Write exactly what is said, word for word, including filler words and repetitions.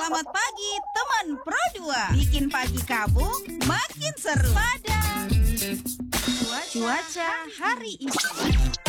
Selamat pagi teman Pro dua. Bikin pagi kamu makin seru pada cuaca hari ini.